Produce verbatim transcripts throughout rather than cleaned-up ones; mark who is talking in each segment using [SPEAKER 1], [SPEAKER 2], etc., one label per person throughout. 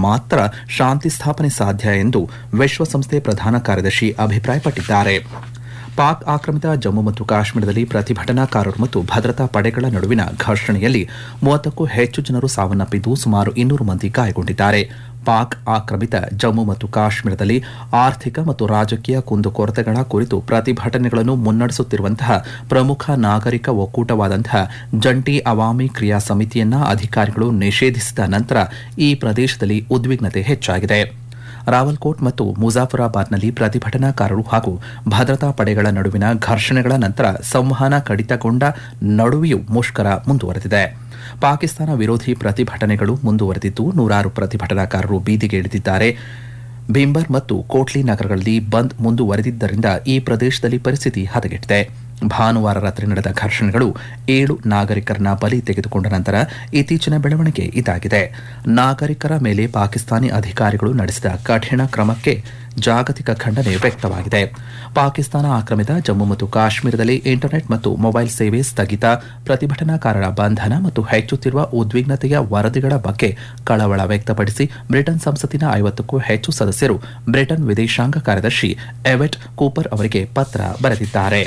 [SPEAKER 1] ಮಾತ್ರ ಶಾಂತಿ ಸ್ಥಾಪನೆ ಸಾಧ್ಯ ಎಂದು ವಿಶ್ವಸಂಸ್ಥೆ ಪ್ರಧಾನ ಕಾರ್ಯದರ್ಶಿ ಅಭಿಪ್ರಾಯಪಟ್ಟಿದ್ದಾರೆ. ಪಾಕ್ ಆಕ್ರಮಿತ ಜಮ್ಮು ಮತ್ತು ಕಾಶ್ಮೀರದಲ್ಲಿ ಪ್ರತಿಭಟನಾಕಾರರು ಮತ್ತು ಭದ್ರತಾ ಪಡೆಗಳ ನಡುವಿನ ಘರ್ಷಣೆಯಲ್ಲಿ ಮೂವತ್ತಕ್ಕೂ ಹೆಚ್ಚು ಜನರು ಸಾವನ್ನಪ್ಪಿದ್ದು ಸುಮಾರು ಇನ್ನೂರು ಮಂದಿ ಗಾಯಗೊಂಡಿದ್ದಾರೆ. ಪಾಕ್ ಆಕ್ರಮಿತ ಜಮ್ಮು ಮತ್ತು ಕಾಶ್ಮೀರದಲ್ಲಿ ಆರ್ಥಿಕ ಮತ್ತು ರಾಜಕೀಯ ಕುಂದುಕೊರತೆಗಳ ಕುರಿತು ಪ್ರತಿಭಟನೆಗಳನ್ನು ಮುನ್ನಡೆಸುತ್ತಿರುವಂತಹ ಪ್ರಮುಖ ನಾಗರಿಕ ಒಕ್ಕೂಟವಾದಂತಹ ಜಂಟಿ ಅವಾಮಿ ಕ್ರಿಯಾ ಸಮಿತಿಯನ್ನ ಅಧಿಕಾರಿಗಳು ನಿಷೇಧಿಸಿದ ನಂತರ ಈ ಪ್ರದೇಶದಲ್ಲಿ ಉದ್ವಿಗ್ನತೆ ಹೆಚ್ಚಾಗಿದೆ. ರಾವಲ್ಕೋಟ್ ಮತ್ತು ಮುಜಾಫರಾಬಾದ್ನಲ್ಲಿ ಪ್ರತಿಭಟನಾಕಾರರು ಹಾಗೂ ಭದ್ರತಾ ಪಡೆಗಳ ನಡುವಿನ ಘರ್ಷಣೆಗಳ ನಂತರ ಸಂವಹನ ಕಡಿತಗೊಂಡ ನಡುವೆಯೂ ಮುಷ್ಕರ ಮುಂದುವರೆದಿದೆ. ಪಾಕಿಸ್ತಾನ ವಿರೋಧಿ ಪ್ರತಿಭಟನೆಗಳು ಮುಂದುವರೆದಿದ್ದು ನೂರಾರು ಪ್ರತಿಭಟನಾಕಾರರು ಬೀದಿಗೆ ಇಳಿದಿದ್ದಾರೆ. ಭಿಂಬರ್ ಮತ್ತು ಕೋಟ್ಲಿ ನಗರಗಳಲ್ಲಿ ಬಂದ್ ಮುಂದುವರೆದಿದ್ದರಿಂದ ಈ ಪ್ರದೇಶದಲ್ಲಿ ಪರಿಸ್ಥಿತಿ ಹದಗೆಟ್ಟಿದೆ. ಭಾನುವಾರ ರಾತ್ರಿ ನಡೆದ ಘರ್ಷಣೆಗಳು ಏಳು ನಾಗರಿಕರನ್ನ ಬಲಿ ತೆಗೆದುಕೊಂಡ ನಂತರ ಇತ್ತೀಚಿನ ಬೆಳವಣಿಗೆ ಇದಾಗಿದೆ. ನಾಗರಿಕರ ಮೇಲೆ ಪಾಕಿಸ್ತಾನಿ ಅಧಿಕಾರಿಗಳು ನಡೆಸಿದ ಕಠಿಣ ಕ್ರಮಕ್ಕೆ ಜಾಗತಿಕ ಖಂಡನೆ ವ್ಯಕ್ತವಾಗಿದೆ. ಪಾಕಿಸ್ತಾನ ಆಕ್ರಮಿತ ಜಮ್ಮು ಮತ್ತು ಕಾಶ್ಮೀರದಲ್ಲಿ ಇಂಟರ್ನೆಟ್ ಮತ್ತು ಮೊಬೈಲ್ ಸೇವೆ ಸ್ಥಗಿತ, ಪ್ರತಿಭಟನಾಕಾರರ ಬಂಧನ ಮತ್ತು ಹೆಚ್ಚುತ್ತಿರುವ ಉದ್ವಿಗ್ನತೆಯ ವರದಿಗಳ ಬಗ್ಗೆ ಕಳವಳ ವ್ಯಕ್ತಪಡಿಸಿ ಬ್ರಿಟನ್ ಸಂಸತ್ತಿನ ಐವತ್ತಕ್ಕೂ ಹೆಚ್ಚು ಸದಸ್ಯರು ಬ್ರಿಟನ್ ವಿದೇಶಾಂಗ ಕಾರ್ಯದರ್ಶಿ ಎವೆಟ್ ಕೂಪರ್ ಅವರಿಗೆ ಪತ್ರ ಬರೆದಿದ್ದಾರೆ.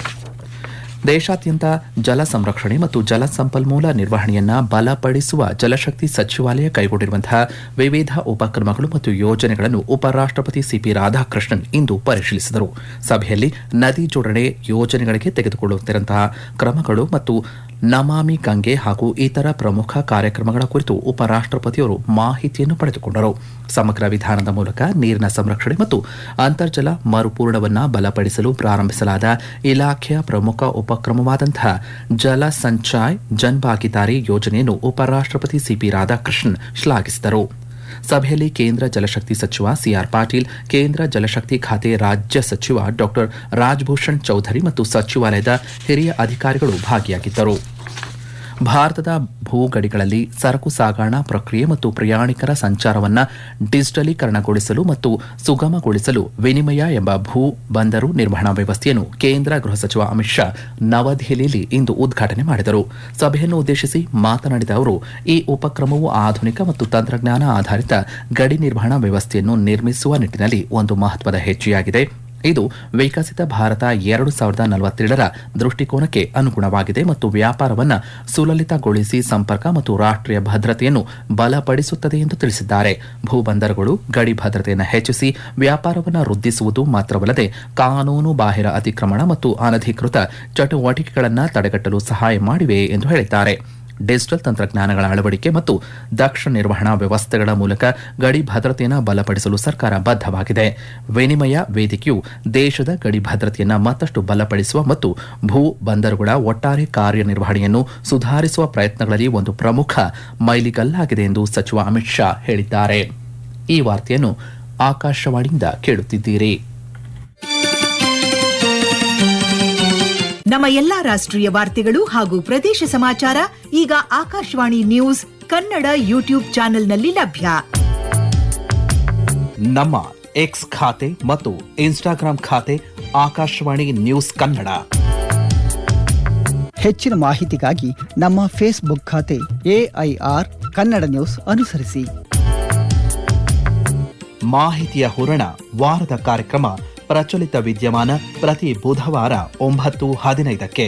[SPEAKER 1] ದೇಶಾದ್ಯಂತ ಜಲ ಸಂರಕ್ಷಣೆ ಮತ್ತು ಜಲ ಸಂಪನ್ಮೂಲ ನಿರ್ವಹಣೆಯನ್ನ ಬಲಪಡಿಸುವ ಜಲಶಕ್ತಿ ಸಚಿವಾಲಯ ಕೈಗೊಂಡಿರುವಂತಹ ವಿವಿಧ ಉಪಕ್ರಮಗಳು ಮತ್ತು ಯೋಜನೆಗಳನ್ನು ಉಪರಾಷ್ಟಪತಿ ಸಿಪಿ ರಾಧಾಕೃಷ್ಣನ್ ಇಂದು ಪರಿಶೀಲಿಸಿದರು. ಸಭೆಯಲ್ಲಿ ನದಿ ಜೋಡಣೆ ಯೋಜನೆಗಳಿಗೆ ತೆಗೆದುಕೊಳ್ಳುತ್ತಿರುವಂತಹ ಕ್ರಮಗಳು ಮತ್ತು ನಮಾಮಿ ಗಂಗೆ ಹಾಗೂ ಇತರ ಪ್ರಮುಖ ಕಾರ್ಯಕ್ರಮಗಳ ಕುರಿತು ಉಪರಾಷ್ಟಪತಿಯವರು ಮಾಹಿತಿಯನ್ನು ಪಡೆದುಕೊಂಡರು. ಸಮಗ್ರ ವಿಧಾನದ ಮೂಲಕ ನೀರಿನ ಸಂರಕ್ಷಣೆ ಮತ್ತು ಅಂತರ್ಜಲ ಮರುಪೂರಣವನ್ನು ಬಲಪಡಿಸಲು ಪ್ರಾರಂಭಿಸಲಾದ ಇಲಾಖೆಯ ಪ್ರಮುಖ ಉಪಕ್ರಮವಾದಂತಹ ಜಲ ಸಂಚಾಯ್ ಜನ್ ಭಾಗಿದಾರಿ ಯೋಜನೆಯನ್ನು ಉಪರಾಷ್ಟಪತಿ ಸಿಪಿ ರಾಧಾಕೃಷ್ಣನ್ ಶ್ಲಾಘಿಸಿದರು. ಸಭೆಯಲ್ಲಿ ಕೇಂದ್ರ ಜಲಶಕ್ತಿ ಸಚಿವ ಸಿಆರ್ ಪಾಟೀಲ್, ಕೇಂದ್ರ ಜಲಶಕ್ತಿ ಖಾತೆ ರಾಜ್ಯ ಸಚಿವ ಡಾಕ್ಟರ್ ರಾಜಭೂಷಣ್ ಚೌಧರಿ ಮತ್ತು ಸಚಿವಾಲಯದ ಹಿರಿಯ ಅಧಿಕಾರಿಗಳು ಭಾಗಿಯಾಗಿದ್ದರು. ಭಾರತದ ಭೂಗಡಿಗಳಲ್ಲಿ ಸರಕು ಸಾಗಣಾ ಪ್ರಕ್ರಿಯೆ ಮತ್ತು ಪ್ರಯಾಣಿಕರ ಸಂಚಾರವನ್ನು ಡಿಜಿಟಲೀಕರಣಗೊಳಿಸಲು ಮತ್ತು ಸುಗಮಗೊಳಿಸಲು ವಿನಿಮಯ ಎಂಬ ಭೂ ಬಂದರು ನಿರ್ವಹಣಾ ವ್ಯವಸ್ಥೆಯನ್ನು ಕೇಂದ್ರ ಗೃಹ ಸಚಿವ ಅಮಿತ್ ಶಾ ನವದೆಹಲಿಯಲ್ಲಿ ಇಂದು ಉದ್ಘಾಟನೆ ಮಾಡಿದರು. ಸಭೆಯನ್ನು ಉದ್ದೇಶಿಸಿ ಮಾತನಾಡಿದ ಅವರು, ಈ ಉಪಕ್ರಮವು ಆಧುನಿಕ ಮತ್ತು ತಂತ್ರಜ್ಞಾನ ಆಧಾರಿತ ಗಡಿ ನಿರ್ವಹಣಾ ವ್ಯವಸ್ಥೆಯನ್ನು ನಿರ್ಮಿಸುವ ನಿಟ್ಟಿನಲ್ಲಿ ಒಂದು ಮಹತ್ವದ ಹೆಜ್ಜೆಯಾಗಿದೆ. ಇದು ವಿಕಸಿತ ಭಾರತ ಎರಡು ಸಾವಿರದ ನಲವತ್ತೇಳರ ದೃಷ್ಟಿಕೋನಕ್ಕೆ ಅನುಗುಣವಾಗಿದೆ ಮತ್ತು ವ್ಯಾಪಾರವನ್ನು ಸುಲಲಿತಗೊಳಿಸಿ ಸಂಪರ್ಕ ಮತ್ತು ರಾಷ್ಟ್ರೀಯ ಭದ್ರತೆಯನ್ನು ಬಲಪಡಿಸುತ್ತದೆ ಎಂದು ತಿಳಿಸಿದ್ದಾರೆ. ಭೂಬಂದರುಗಳು ಗಡಿ ಭದ್ರತೆಯನ್ನು ಹೆಚ್ಚಿಸಿ ವ್ಯಾಪಾರವನ್ನು ವೃದ್ಧಿಸುವುದು ಮಾತ್ರವಲ್ಲದೆ ಕಾನೂನು ಬಾಹಿರ ಅತಿಕ್ರಮಣ ಮತ್ತು ಅನಧಿಕೃತ ಚಟುವಟಿಕೆಗಳನ್ನು ತಡೆಗಟ್ಟಲು ಸಹಾಯ ಮಾಡಿವೆ ಎಂದು ಹೇಳಿದ್ದಾರೆ. ಡಿಜಿಟಲ್ ತಂತ್ರಜ್ಞಾನಗಳ ಅಳವಡಿಕೆ ಮತ್ತು ದಕ್ಷ ನಿರ್ವಹಣಾ ವ್ಯವಸ್ಥೆಗಳ ಮೂಲಕ ಗಡಿ ಭದ್ರತೆಯನ್ನು ಬಲಪಡಿಸಲು ಸರ್ಕಾರ ಬದ್ಧವಾಗಿದೆ. ವಿನಿಮಯ ವೇದಿಕೆಯು ದೇಶದ ಗಡಿ ಭದ್ರತೆಯನ್ನು ಮತ್ತಷ್ಟು ಬಲಪಡಿಸುವ ಮತ್ತು ಭೂ ಬಂದರುಗಳ ಒಟ್ಟಾರೆ ಕಾರ್ಯನಿರ್ವಹಣೆಯನ್ನು ಸುಧಾರಿಸುವ ಪ್ರಯತ್ನಗಳಲ್ಲಿ ಒಂದು ಪ್ರಮುಖ ಮೈಲಿಗಲ್ಲಾಗಿದೆ ಎಂದು ಸಚಿವ ಅಮಿತ್ ಶಾ ಹೇಳಿದ್ದಾರೆ. ಈ ವಾರ್ತೆಯನ್ನು ಆಕಾಶವಾಣಿಯಿಂದ ಕೇಳುತ್ತಿದ್ದೀರಿ.
[SPEAKER 2] ನಮ್ಮ ಎಲ್ಲಾ ರಾಷ್ಟ್ರೀಯ ವಾರ್ತೆಗಳು ಹಾಗೂ ಪ್ರದೇಶ ಸಮಾಚಾರ ಈಗ ಆಕಾಶವಾಣಿ ನ್ಯೂಸ್ ಕನ್ನಡ ಯೂಟ್ಯೂಬ್ ಚಾನೆಲ್ನಲ್ಲಿ ಲಭ್ಯ.
[SPEAKER 1] ನಮ್ಮ ಎಕ್ಸ್ ಖಾತೆ ಮತ್ತು ಇನ್ಸ್ಟಾಗ್ರಾಂ ಖಾತೆ ಆಕಾಶವಾಣಿ ನ್ಯೂಸ್ ಕನ್ನಡ.
[SPEAKER 3] ಹೆಚ್ಚಿನ ಮಾಹಿತಿಗಾಗಿ ನಮ್ಮ ಫೇಸ್ಬುಕ್ ಖಾತೆ ಎಐಆರ್ ಕನ್ನಡ ನ್ಯೂಸ್ ಅನುಸರಿಸಿ.
[SPEAKER 1] ಮಾಹಿತಿಯ ಹೂರಣ ವಾರದ ಕಾರ್ಯಕ್ರಮ ಪ್ರಚಲಿತ ವಿದ್ಯಮಾನ ಪ್ರತಿ ಬುಧವಾರ ಒಂಬತ್ತು ಹದಿನೈದಕ್ಕೆ.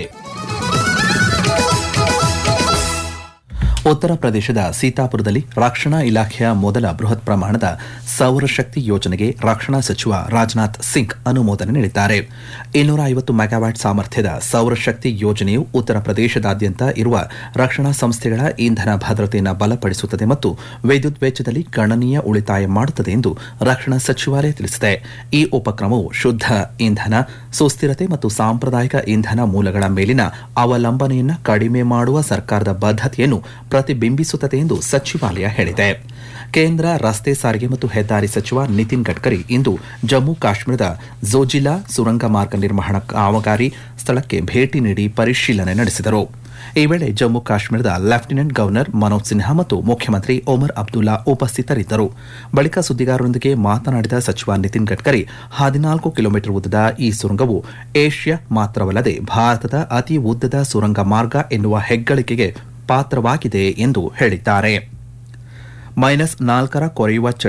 [SPEAKER 1] ಉತ್ತರ ಪ್ರದೇಶದ ಸೀತಾಪುರದಲ್ಲಿ ರಕ್ಷಣಾ ಇಲಾಖೆಯ ಮೊದಲ ಬೃಹತ್ ಪ್ರಮಾಣದ ಸೌರಶಕ್ತಿ ಯೋಜನೆಗೆ ರಕ್ಷಣಾ ಸಚಿವ ರಾಜನಾಥ್ ಸಿಂಗ್ ಅನುಮೋದನೆ ನೀಡಿದ್ದಾರೆ. ಇನ್ನೂರ ಐವತ್ತು ಮೆಗಾವ್ಯಾಟ್ ಸಾಮರ್ಥ್ಯದ ಸೌರಶಕ್ತಿ ಯೋಜನೆಯು ಉತ್ತರ ಪ್ರದೇಶದಾದ್ಯಂತ ಇರುವ ರಕ್ಷಣಾ ಸಂಸ್ಥೆಗಳ ಇಂಧನ ಭದ್ರತೆಯನ್ನು ಬಲಪಡಿಸುತ್ತದೆ ಮತ್ತು ವಿದ್ಯುತ್ ವೆಚ್ಚದಲ್ಲಿ ಗಣನೀಯ ಉಳಿತಾಯ ಮಾಡುತ್ತದೆ ಎಂದು ರಕ್ಷಣಾ ಸಚಿವಾಲಯ ತಿಳಿಸಿದೆ. ಈ ಉಪಕ್ರಮವು ಶುದ್ಧ ಇಂಧನ, ಸುಸ್ಥಿರತೆ ಮತ್ತು ಸಾಂಪ್ರದಾಯಿಕ ಇಂಧನ ಮೂಲಗಳ ಮೇಲಿನ ಅವಲಂಬನೆಯನ್ನು ಕಡಿಮೆ ಮಾಡುವ ಸರ್ಕಾರದ ಬದ್ಧತೆಯನ್ನು ಪ್ರತಿಬಿಂಬಿಸುತ್ತದೆ ಎಂದು ಸಚಿವಾಲಯ ಹೇಳಿದೆ. ಕೇಂದ್ರ ರಸ್ತೆ ಸಾರಿಗೆ ಮತ್ತು ಹೆದ್ದಾರಿ ಸಚಿವ ನಿತಿನ್ ಗಡ್ಕರಿ ಇಂದು ಜಮ್ಮು ಕಾಶ್ಮೀರದ ಝೋಜಿಲಾ ಸುರಂಗ ಮಾರ್ಗ ನಿರ್ಮಾಣ ಕಾಮಗಾರಿ ಸ್ಥಳಕ್ಕೆ ಭೇಟಿ ನೀಡಿ ಪರಿಶೀಲನೆ ನಡೆಸಿದರು. ಈ ವೇಳೆ ಜಮ್ಮು ಕಾಶ್ಮೀರದ ಲೆಫ್ಟಿನೆಂಟ್ ಗವರ್ನರ್ ಮನೋಜ್ ಸಿನ್ಹಾ ಮತ್ತು ಮುಖ್ಯಮಂತ್ರಿ ಒಮರ್ ಅಬ್ದುಲ್ಲಾ ಉಪಸ್ಥಿತರಿದ್ದರು. ಬಳಿಕ ಸುದ್ದಿಗಾರರೊಂದಿಗೆ ಮಾತನಾಡಿದ ಸಚಿವ ನಿತಿನ್ ಗಡ್ಕರಿ, ಹದಿನಾಲ್ಕು ಕಿಲೋಮೀಟರ್ ಉದ್ದದ ಈ ಸುರಂಗವು ಏಷ್ಯಾ ಮಾತ್ರವಲ್ಲದೆ ಭಾರತದ ಅತಿ ಉದ್ದದ ಸುರಂಗ ಮಾರ್ಗ ಎನ್ನುವ ಹೆಗ್ಗಳಿಕೆಗೆ ಪಾತ್ರವಾಗಿದೆ ಎಂದು ಹೇಳಿದ್ದಾರೆ. ಮೈನಸ್ ನಾಲ್ಕರ ಕೊರೆಯುವ ಚಳಿ